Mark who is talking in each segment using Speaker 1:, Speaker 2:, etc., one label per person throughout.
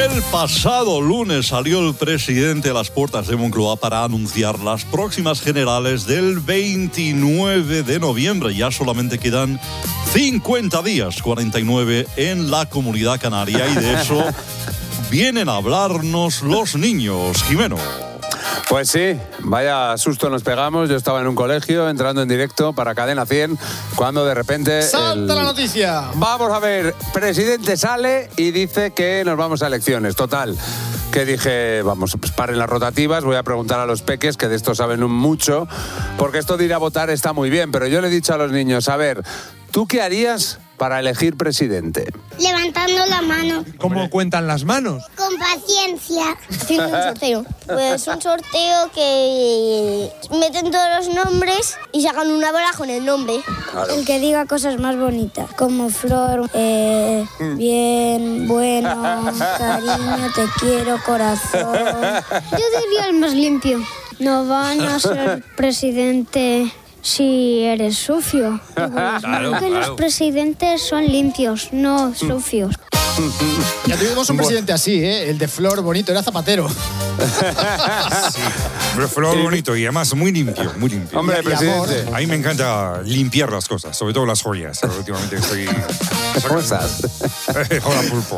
Speaker 1: El pasado lunes salió el presidente a las puertas de Moncloa para anunciar las próximas generales del 29 de noviembre. Ya solamente quedan 50 días, 49 en la Comunidad Canaria, y de eso vienen a hablarnos los niños. Jimeno.
Speaker 2: Pues sí, vaya susto nos pegamos. Yo estaba en un colegio entrando en directo para Cadena 100 cuando de repente...
Speaker 3: ¡Salta la noticia!
Speaker 2: Vamos a ver, presidente sale y dice que nos vamos a elecciones. Total, que dije, vamos, pues paren las rotativas, voy a preguntar a los peques, que de esto saben mucho, porque esto de ir a votar está muy bien, pero yo le he dicho a los niños, a ver, ¿tú qué harías para elegir presidente?
Speaker 4: Levantando la mano.
Speaker 5: ¿Cómo cuentan las manos?
Speaker 4: Con paciencia.
Speaker 6: Haciendo un sorteo. Pues un sorteo que meten todos los nombres y sacan una bola con el nombre.
Speaker 2: Claro.
Speaker 4: El que diga cosas más bonitas, como flor, bien, bueno, cariño, te quiero, corazón. Yo diría el más limpio. No van a ser presidente si eres sucio. Porque los presidentes son limpios, no sucios.
Speaker 3: Ya tuvimos un presidente así, el de flor bonito, era Zapatero.
Speaker 7: Sí, flor bonito y además muy limpio, muy limpio.
Speaker 2: Hombre,
Speaker 3: Y
Speaker 2: presidente.
Speaker 7: A mí me encanta limpiar las cosas, sobre todo las joyas. Últimamente estoy...
Speaker 2: ¿Cómo estás?
Speaker 7: Hola, pulpo.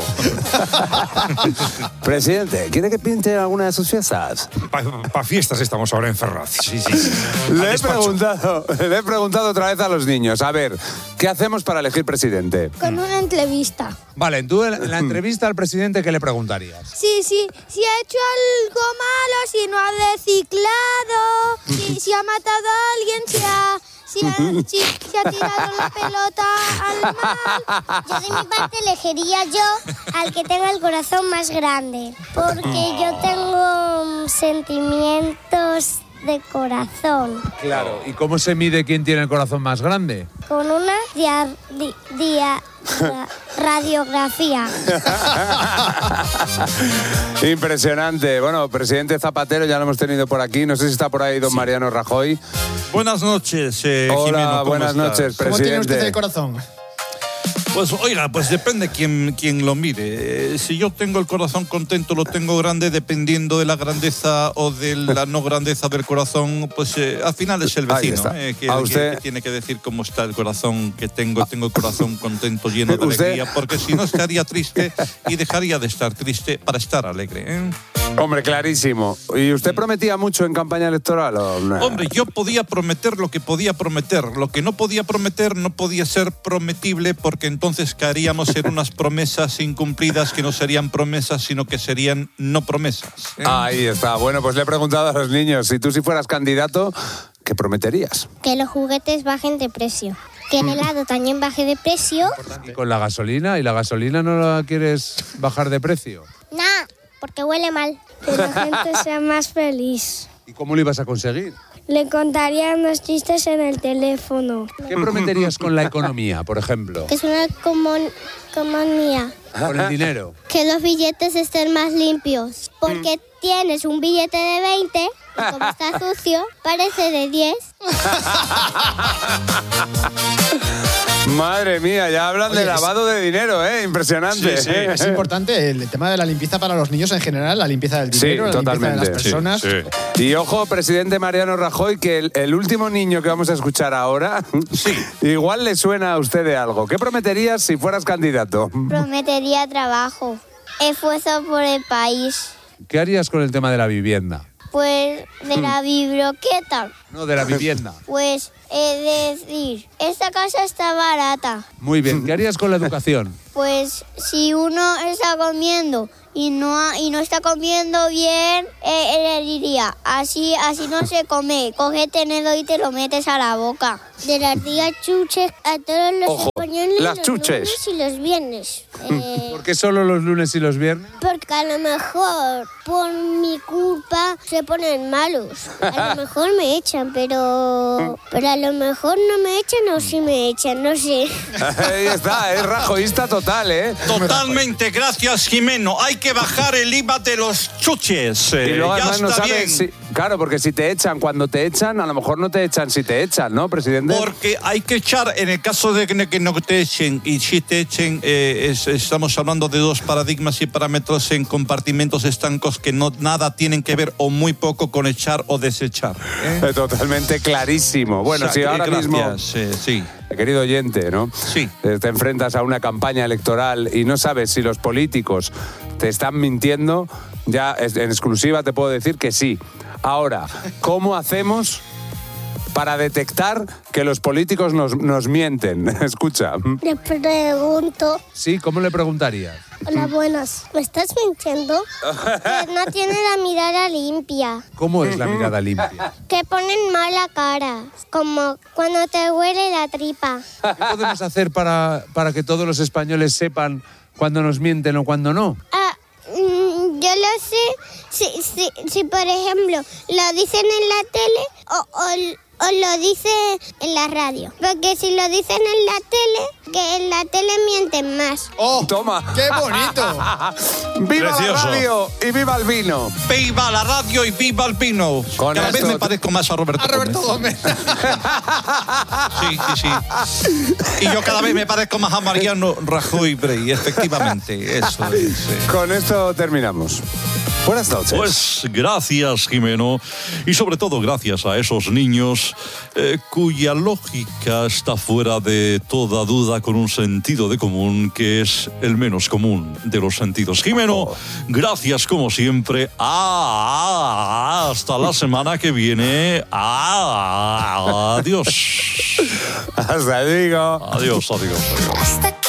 Speaker 2: Presidente, ¿quiere que pinte alguna de sus fiestas?
Speaker 7: Para fiestas estamos ahora en Ferraz. Sí.
Speaker 2: Le he preguntado otra vez a los niños, a ver, ¿qué hacemos para elegir presidente?
Speaker 4: Con una entrevista.
Speaker 5: Vale, tú en la entrevista al presidente, ¿qué le preguntarías?
Speaker 4: Sí, si ha hecho algo malo, si no ha reciclado, si ha matado a alguien, si ha tirado la pelota al mar.
Speaker 6: Yo de mi parte elegiría yo al que tenga el corazón más grande.
Speaker 4: Porque yo tengo sentimientos de corazón.
Speaker 5: Claro. ¿Y cómo se mide quién tiene el corazón más grande?
Speaker 4: Con una radiografía.
Speaker 2: Impresionante. Bueno, presidente Zapatero ya lo hemos tenido por aquí. No sé si está por ahí don Mariano Rajoy.
Speaker 1: Buenas noches,
Speaker 2: Hola,
Speaker 1: Jimeno. ¿Cómo
Speaker 2: buenas
Speaker 1: estás?
Speaker 2: noches,
Speaker 3: ¿Cómo tiene usted
Speaker 2: presidente.
Speaker 3: el corazón?
Speaker 1: Pues oiga, pues depende quién lo mire. Si yo tengo el corazón contento, lo tengo grande, dependiendo de la grandeza o de la no grandeza del corazón, pues al final es el
Speaker 2: Ahí
Speaker 1: vecino
Speaker 2: está.
Speaker 1: que tiene que decir cómo está el corazón que tengo. Tengo el corazón contento, lleno de
Speaker 2: ¿Usted?
Speaker 1: alegría, porque si no estaría triste y dejaría de estar triste para estar alegre, ¿eh?
Speaker 2: Hombre, clarísimo. ¿Y usted prometía mucho en campaña electoral o no?
Speaker 1: Hombre, yo podía prometer lo que podía prometer. Lo que no podía prometer no podía ser prometible, porque entonces caeríamos en unas promesas incumplidas que no serían promesas, sino que serían no promesas, ¿eh?
Speaker 2: Ahí está. Bueno, pues le he preguntado a los niños, si tú fueras candidato, ¿qué prometerías?
Speaker 6: Que los juguetes bajen de precio. Que el helado también baje de precio.
Speaker 5: ¿Y con la gasolina? ¿Y la gasolina no la quieres bajar de precio?
Speaker 6: Nah, porque huele mal.
Speaker 4: Que la gente sea más feliz.
Speaker 5: ¿Y cómo lo ibas a conseguir?
Speaker 4: Le contaría unos chistes en el teléfono.
Speaker 5: ¿Qué prometerías con la economía, por ejemplo?
Speaker 6: Que es una comunidad.
Speaker 5: Con el dinero.
Speaker 6: Que los billetes estén más limpios. Porque tienes un billete de 20 y como está sucio, parece de 10.
Speaker 2: Madre mía, ya hablan de lavado de dinero, ¿eh? Impresionante.
Speaker 1: Sí, sí.
Speaker 3: Es importante el tema de la limpieza para los niños en general, la limpieza del dinero, la limpieza de las personas.
Speaker 1: Sí.
Speaker 2: Y ojo, presidente Mariano Rajoy, que el último niño que vamos a escuchar ahora, igual le suena a usted de algo. ¿Qué prometerías si fueras candidato?
Speaker 6: Prometería trabajo. Esfuerzo por el país.
Speaker 5: ¿Qué harías con el tema de la vivienda?
Speaker 6: Pues de la biblioteca.
Speaker 5: No, de la vivienda.
Speaker 6: Pues decir, esta casa está barata.
Speaker 5: Muy bien. ¿Qué harías con la educación?
Speaker 6: Pues si uno está comiendo y no está comiendo bien, le diría, así no se come. Coge tenedor y te lo metes a la boca. De las días chuches a todos los españoles,
Speaker 2: las
Speaker 6: los
Speaker 2: chuches.
Speaker 6: lunes y los viernes.
Speaker 5: ¿Por qué solo los lunes y los viernes?
Speaker 6: Porque a lo mejor por mi culpa se ponen malos. A lo mejor me echan, pero a lo mejor no me echan o sí me echan, no sé.
Speaker 2: Ahí está, es rajoísta total, ¿eh?
Speaker 1: Totalmente, gracias, Jimeno. Hay que bajar el IVA de los chuches.
Speaker 2: Y luego
Speaker 1: Ya
Speaker 2: además no
Speaker 1: está
Speaker 2: sabe
Speaker 1: bien.
Speaker 2: si Claro, porque si te echan cuando te echan, a lo mejor no te echan si te echan, ¿no, presidente?
Speaker 1: Porque hay que echar, en el caso de que no te echen, y si te echen, estamos hablando de dos paradigmas y parámetros en compartimentos estancos que nada tienen que ver o muy poco con echar o desechar.
Speaker 2: Totalmente clarísimo. Bueno, si ahora mismo...
Speaker 1: sí.
Speaker 2: Querido oyente, ¿no?
Speaker 1: Sí.
Speaker 2: Te enfrentas a una campaña electoral y no sabes si los políticos te están mintiendo, ya en exclusiva te puedo decir que sí. Ahora, ¿cómo hacemos para detectar que los políticos nos mienten? Escucha.
Speaker 6: Le pregunto.
Speaker 5: Sí, ¿cómo le preguntarías?
Speaker 6: Hola, buenas. ¿Me estás mintiendo? Que no tiene la mirada limpia.
Speaker 5: ¿Cómo es la mirada limpia?
Speaker 6: Que ponen mala cara. Como cuando te huele la tripa.
Speaker 5: ¿Qué podemos hacer para que todos los españoles sepan cuándo nos mienten o cuándo no?
Speaker 6: Yo lo sé si por ejemplo lo dicen en la tele o lo dice en la radio. Porque si lo dicen en la tele, que en la tele mienten más.
Speaker 3: ¡Oh!
Speaker 2: ¡Toma!
Speaker 3: ¡Qué bonito!
Speaker 2: ¡Viva
Speaker 1: Precioso.
Speaker 2: la radio y viva el vino!
Speaker 1: ¡Viva la radio y viva el vino!
Speaker 2: Con
Speaker 1: Cada vez
Speaker 2: esto-
Speaker 1: me parezco más a Roberto Gómez. Sí. Y yo cada vez me parezco más a Mariano Rajoy Brey, efectivamente. Eso es.
Speaker 2: Con esto terminamos. Buenas noches.
Speaker 1: Pues gracias, Jimeno, y sobre todo gracias a esos niños cuya lógica está fuera de toda duda, con un sentido de común que es el menos común de los sentidos. Jimeno, gracias como siempre. Hasta la semana que viene. Adiós.
Speaker 2: Hasta luego.
Speaker 1: Adiós.
Speaker 6: Hasta aquí.